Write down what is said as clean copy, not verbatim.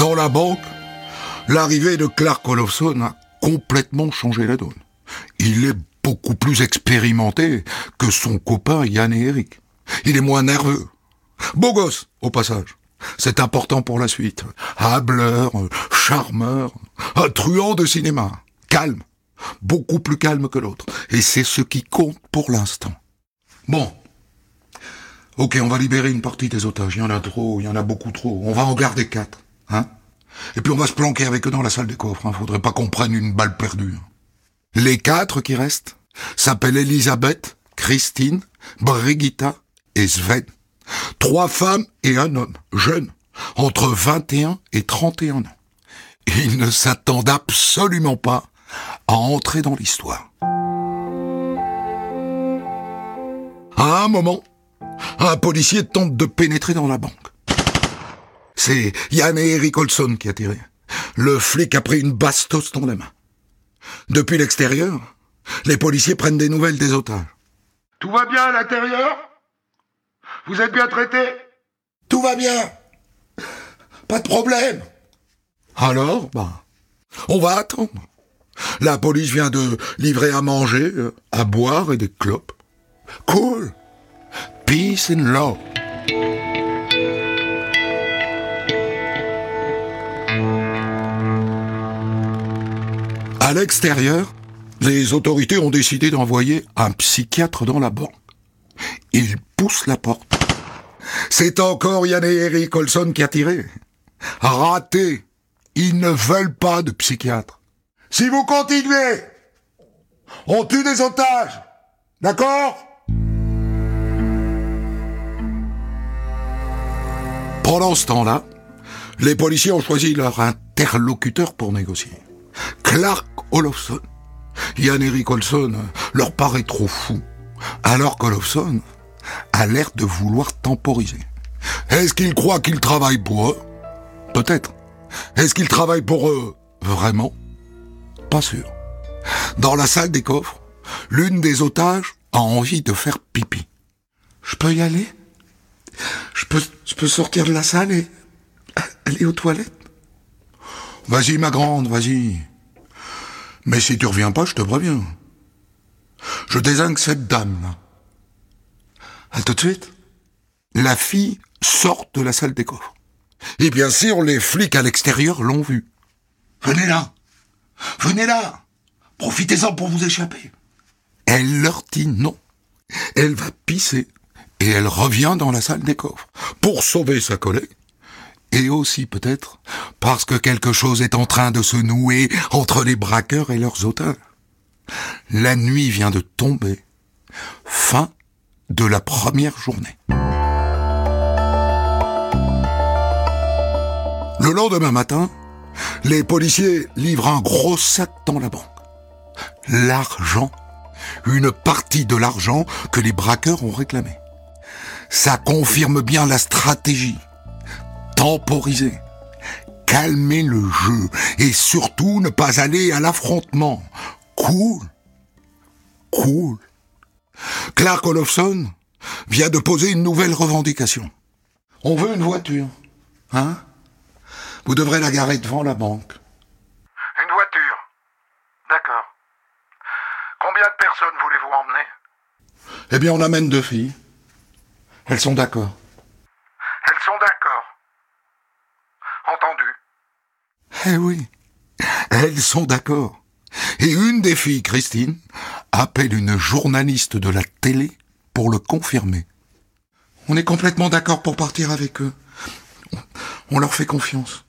Dans la banque, l'arrivée de Clark Olofsson a complètement changé la donne. Il est beaucoup plus expérimenté que son copain Yann et Eric. Il est moins nerveux. Beau gosse, au passage. C'est important pour la suite. Hâbleur, charmeur, un truand de cinéma. Calme. Beaucoup plus calme que l'autre. Et c'est ce qui compte pour l'instant. Bon. Ok, on va libérer une partie des otages. Il y en a trop, il y en a beaucoup trop. On va en garder 4. Hein? Et puis on va se planquer avec eux dans la salle des coffres. Faudrait pas qu'on prenne une balle perdue. Les 4 qui restent s'appellent Elisabeth, Christine, Brigitta et Sven. 3 femmes et un homme, jeunes, entre 21 et 31 ans. Ils ne s'attendent absolument pas à entrer dans l'histoire. À un moment, un policier tente de pénétrer dans la banque. C'est Yann et Eric Olsson qui a tiré. Le flic a pris une bastos dans la main. Depuis l'extérieur, les policiers prennent des nouvelles des otages. Tout va bien à l'intérieur? Vous êtes bien traités? Tout va bien. Pas de problème. Alors, on va attendre. La police vient de livrer à manger, à boire et des clopes. Cool. Peace and love. À l'extérieur, les autorités ont décidé d'envoyer un psychiatre dans la banque. Il pousse la porte. C'est encore Yann et Eric Olsson qui a tiré. Raté. Ils ne veulent pas de psychiatre. Si vous continuez, on tue des otages. D'accord? Pendant ce temps-là, les policiers ont choisi leur interlocuteur pour négocier. Clark Olofsson. Yann et Eric Olsson leur paraît trop fou, alors qu'Olofsson a l'air de vouloir temporiser. Est-ce qu'ils croient qu'ils travaillent pour eux? Peut-être. Est-ce qu'ils travaillent pour eux vraiment? Pas sûr. Dans la salle des coffres, l'une des otages a envie de faire pipi. Je peux y aller? Je peux sortir de la salle et aller aux toilettes? Vas-y, ma grande, vas-y. Mais si tu reviens pas, je te préviens. Je désingue cette dame, là. À tout de suite. La fille sort de la salle des coffres. Et bien sûr, les flics à l'extérieur l'ont vue. Venez là. Venez là. Profitez-en pour vous échapper. Elle leur dit non. Elle va pisser. Et elle revient dans la salle des coffres. Pour sauver sa collègue. Et aussi peut-être parce que quelque chose est en train de se nouer entre les braqueurs et leurs otages. La nuit vient de tomber. Fin de la première journée. Le lendemain matin, les policiers livrent un gros sac dans la banque. L'argent. Une partie de l'argent que les braqueurs ont réclamé. Ça confirme bien la stratégie. Temporiser, calmer le jeu et surtout ne pas aller à l'affrontement. Cool. Clark Olofsson vient de poser une nouvelle revendication. On veut une voiture, hein? Vous devrez la garer devant la banque. Une voiture. D'accord. Combien de personnes voulez-vous emmener? Eh bien, on amène 2 filles. Elles sont d'accord. Elles sont d'accord. Entendu. Eh oui, elles sont d'accord. Et une des filles, Christine, appelle une journaliste de la télé pour le confirmer. On est complètement d'accord pour partir avec eux. On leur fait confiance.